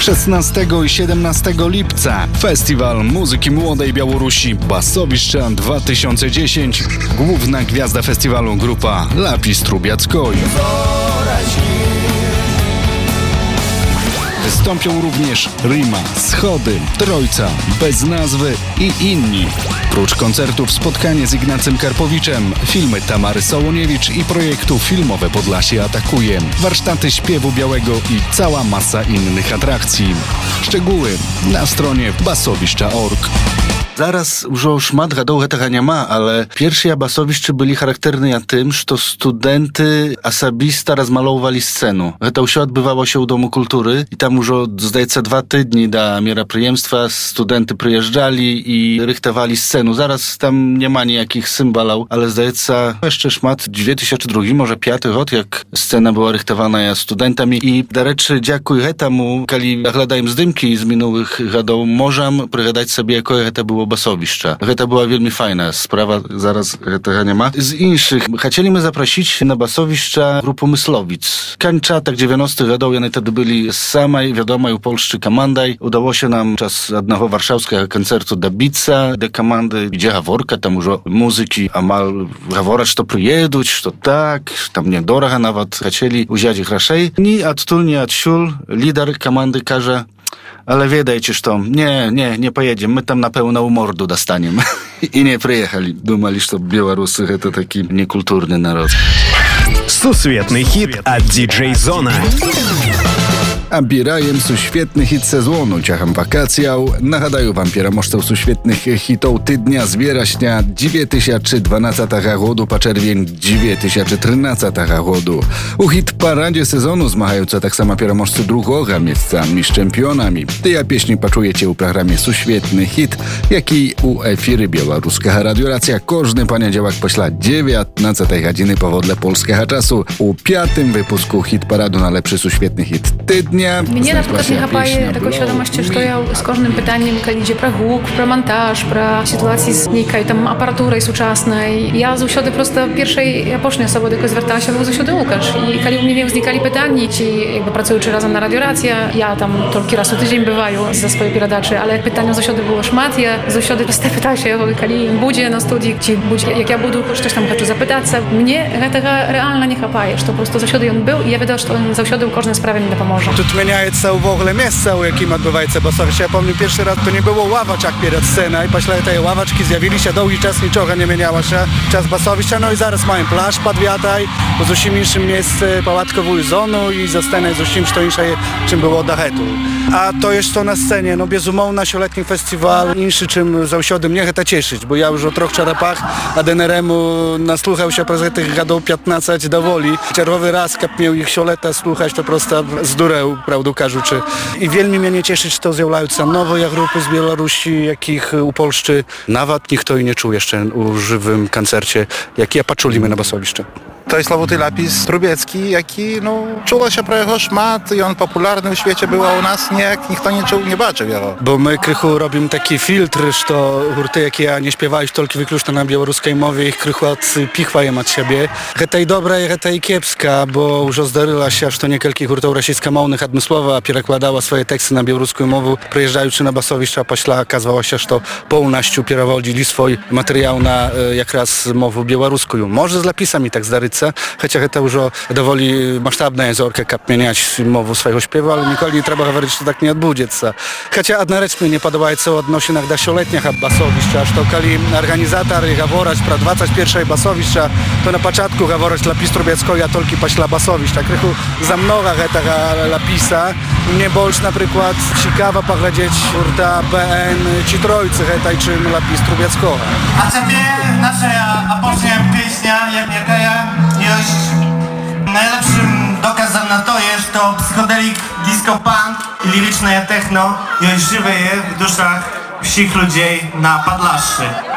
16 i 17 lipca Festiwal Muzyki Młodej Białorusi Basowiszcza 2010. Główna gwiazda festiwalu grupa Lapis Trubiackoj. Wystąpią również Rima, Schody, Trojca, Bez Nazwy i inni. Prócz koncertów spotkanie z Ignacym Karpowiczem, filmy Tamary Sołoniewicz i projektu Filmowe Podlasie atakuje, warsztaty śpiewu białego i cała masa innych atrakcji. Szczegóły na stronie basowiszcza.org. Зараз ўжо шмат гадоў гэтага няма, але першыя басовішчы былі характэрныя тым, што студэнты асабіста размалоўвалі сцэну. Гэта ўсё адбывалася ў Дому культуры і там ужо, здаецца, 2 тыдні да мерапрыемства студэнты прыязджалі і рыхтавалі сцэну. Зараз там няма ніякіх сімвалаў, але, здаецца, яшчэ шмат 2002, можа 5 год, як сцэна была рыхтаваная студэнтамі. І, дарэчы, дзякуй гэтаму, калі аглядаем здымкі з мінулых гадоў, можам прыгадаць сабе, якое гэта было басовішча. Гэта была вельмі файная справа, зараз гэтага няма. З іншых, хацелі мы запрасіць на басовішча групу Мысловіц. Канчатак 90-х гадоў яны тады былі самай вядомай у Польшчы камандай. Удалося нам час аднаго варшаўскага канцэрту дабіцца да каманды, ідзе гаворка, там ужо музыкі амаль гавораць, што прыедуць, што так, там недорага нават, хацелі ўзяць грашэй. Ні адтуль, ні адсюль лідар каманды кажа: ale ведаеце што, не поедем, мы там напэўна ў морду достанем. І не прыехалі. Думалі, што беларусы гэта такі некультурны народ. Сусветны хіт ад DJ Zona. Абіраем сусветны хіт сезону цягам вакацыяў. Нагадаю вам пераможцаў сусветных хітоў тыдня з верасня 2012 году па чэрвень 2013 году. У хіт-парадзе сезону змагаюцца таксама пераможцы другога месца між чэмпіёнамі. Тыя песні пачуеце ў праграме «Сусветны хіт», які у эфіры беларускага радыёрацыя кожны панядзелак пасля 19 гадзіны паводле польскага часу. У 5-тым выпуску хіт-параду на лепшы сусветны хіт тыдня. Мне, наприклад, не хапає такої свідомості, що я з кожним питанням, коли йде про гук, про монтаж, про ситуації з нейкою там апаратурою сучасною, я завжди просто першою і апошньою особою, до якої зверталася, був завжди Łukasz. І коли у мене виникали питання, чи якби працюючи разом на радіорації, я там тільки раз у тиждень буваю за свої передачі, але питань завжди було шмат, я завжди просто питаюся його, коли він буде на студії, чи як я буду щось там хочу запитатися. Мені цього реально не хапає, що просто завжди він був, і я відаю, що він завжди у кожній справі мені допоможе. Міняється в ogóle miejsce, у яким відбувається басовище. Я пам'ятаю, перший раз то не було лавочок перед сценою, і після цієї лавочки з'явилися довгий час, нічого не мінялося. Час басовища, no i zaraz mają plaż pod wiataj, u zусім іншим miejsce палаткову зону і за сценою зусім що інше, чим було до гету. А то jest to na scenie, no безумовно, щолетний фестиваль, інший, чим завжди mnie to cieszyć, bo ja już o 3 czarapach, a DNR-emu nasłuchał przez tych gadów 15 dowoli. Czerwowy raz miał ich щолета słuchać, to prosto zdureł, prawdę кажучи. I wielmi mnie cieszyć, to zjawляються nowe grupy z Białorusi, jakich u Polszczy nawet nikt i nie czuł jeszcze u żywym koncercie, jak ja paczulimy na basowiszcze. Той славутий Lapis Trubiecki, який, чуло się про його шмат, і він популярний у світі був, а у нас ніхто не чув, не бачив його. Bo my krychu robimy taki filtr, że górty, jakie nie śpiewają tylko wyklucznie na białoruskiej mowie, ich krychu odpichwają od siebie. Heta i dobra, i heta i kiepska, bo już zdarzyła się, że niekielki górtów rosyjsko-mownych admysłowa przekładała swoje teksty na białoruską mowę, przyjeżdżając na basowiszcza, pośla okazało się, że pełnością przerwodzili swój materiał na jak raz mowę białoruską. Może z Lapisami tak zdarzyć, chociaż to już dowoli masштабna jest orka kapmieniać mowę swojego śpiewu, ale nikogo nie trzeba mówić, że tak nie odbudzie. Chociaż jedna rzecz mi nie podoba się odnośnie do sioletnich basowiszcza, że kiedy organizator gaworać pro 21 basowiszcza, to na początku gaworać Lapis Trubieckoja tylko pośla basowiszcza. Krychu za mnoga tego Lapisa. Mnie bolsz na przykład ciekawa poglądać urta BN czy Trojcy hetaj czym Lapis Trubieckowa. A ciebie nasza apostnia pieśnia, jaka już najlepszym dokazem na to jest to psychodelik, disco punk i liryczne techno już żywe w duszach wszystkich ludzi na Podlaszu.